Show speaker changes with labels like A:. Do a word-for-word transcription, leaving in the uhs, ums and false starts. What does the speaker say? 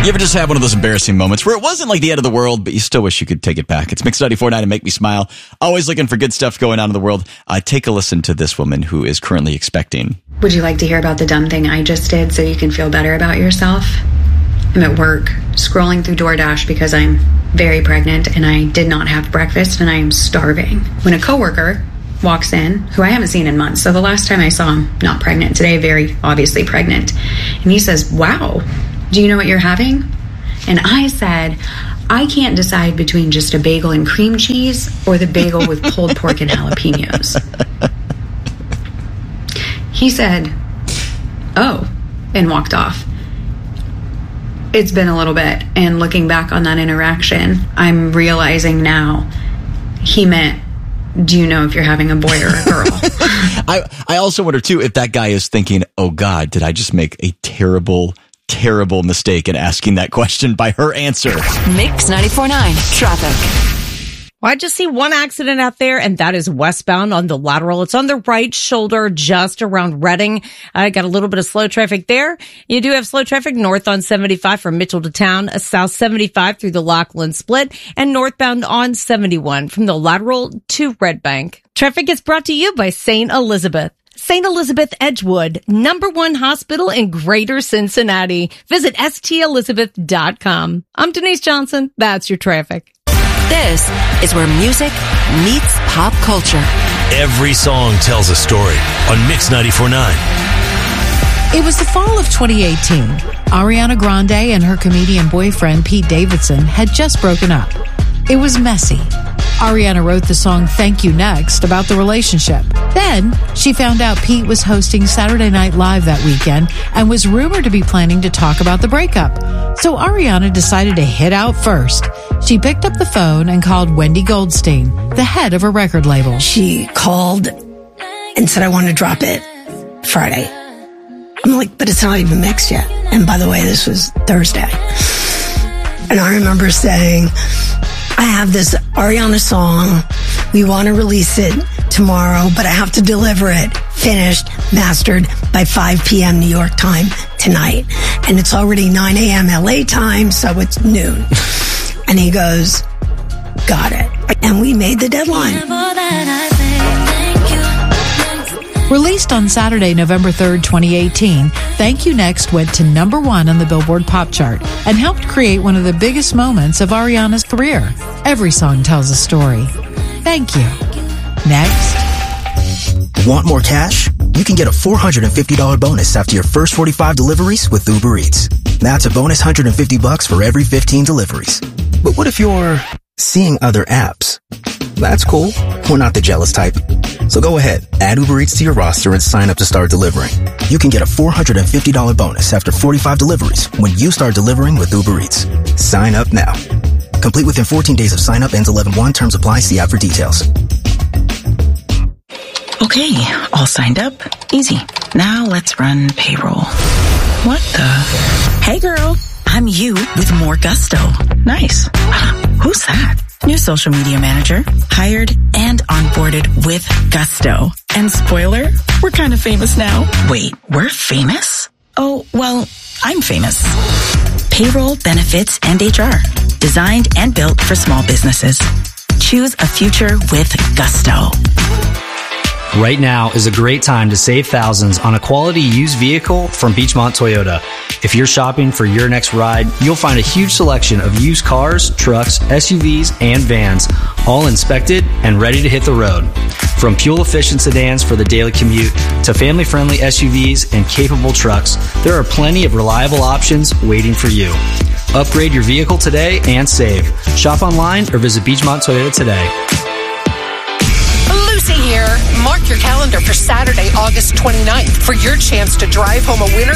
A: You ever just have one of those embarrassing moments where it wasn't like the end of the world, but you still wish you could take it back? It's Mix ninety-four point nine and Make Me Smile. Always looking for good stuff going on in the world. Uh, take a listen to this woman who is currently expecting.
B: Would you like to hear about the dumb thing I just did so you can feel better about yourself? I'm at work, scrolling through DoorDash because I'm very pregnant and I did not have breakfast and I am starving. When a coworker walks in, who I haven't seen in months, so the last time I saw him, not pregnant, today very obviously pregnant, and he says, "Wow, do you know what you're having?" And I said, "I can't decide between just a bagel and cream cheese or the bagel with pulled pork and jalapenos." He said, "Oh," and walked off. It's been a little bit, and looking back on that interaction, I'm realizing now he meant, "Do you know if you're having a boy or a girl?"
A: I, I also wonder, too, if that guy is thinking, "Oh, God, did I just make a terrible, terrible mistake in asking that question by her answer?"
C: Mix ninety-four point nine Traffic.
D: Well, I just see one accident out there, and that is westbound on the lateral. It's on the right shoulder, just around Reading. I got a little bit of slow traffic there. You do have slow traffic north on seventy-five from Mitchell to Town, south seventy-five through the Laughlin split, and northbound on seventy-one from the lateral to Red Bank. Traffic is brought to you by Saint Elizabeth. Saint Elizabeth Edgewood, number one hospital in Greater Cincinnati. Visit S T Elizabeth dot com. I'm Denise Johnson. That's your traffic.
C: This is where music meets pop culture.
E: Every song tells a story on Mix ninety-four point nine.
F: It was the fall of twenty eighteen. Ariana Grande and her comedian boyfriend Pete Davidson had just broken up. It was messy. Ariana wrote the song Thank You Next about the relationship. Then she found out Pete was hosting Saturday Night Live that weekend and was rumored to be planning to talk about the breakup. So Ariana decided to hit out first. She picked up the phone and called Wendy Goldstein, the head of a record label.
G: She called and said, "I want to drop it Friday." I'm like, "But it's not even mixed yet." And by the way, this was Thursday. And I remember saying, "I have this Ariana song. We want to release it tomorrow, but I have to deliver it finished, mastered by five p.m. New York time tonight. And it's already nine a.m. L A time, so it's noon." And he goes, "Got it." And we made the deadline.
F: Released on Saturday, November third, twenty eighteen, Thank You Next went to number one on the Billboard Pop Chart and helped create one of the biggest moments of Ariana's career. Every song tells a story. Thank you. Next.
H: Want more cash? You can get a four hundred fifty dollars bonus after your first forty-five deliveries with Uber Eats. That's a bonus one hundred fifty bucks for every fifteen deliveries. But what if you're seeing other apps? That's cool. We're not the jealous type. So go ahead, add Uber Eats to your roster and sign up to start delivering. You can get a four hundred fifty dollars bonus after forty-five deliveries when you start delivering with Uber Eats. Sign up now. Complete within fourteen days of sign up. Ends eleven one. Terms apply. See app for details.
I: Okay, all signed up. Easy. Now let's run payroll. What the? Hey girl, I'm you with more gusto. Nice. Who's that? New social media manager, hired and onboarded with gusto. And spoiler, we're kind of famous now. Wait, we're famous? Oh, well, I'm famous. Payroll, benefits, and H R. Designed and built for small businesses. Choose a future with gusto.
J: Right now is a great time to save thousands on a quality used vehicle from Beechmont Toyota. If you're shopping for your next ride, you'll find a huge selection of used cars, trucks, S U Vs, and vans, all inspected and ready to hit the road. From fuel-efficient sedans for the daily commute to family-friendly S U Vs and capable trucks, there are plenty of reliable options waiting for you. Upgrade your vehicle today and save. Shop online or visit Beechmont Toyota today.
K: Lucy here. Mark your calendar for Saturday, August twenty-ninth for your chance to drive home a winner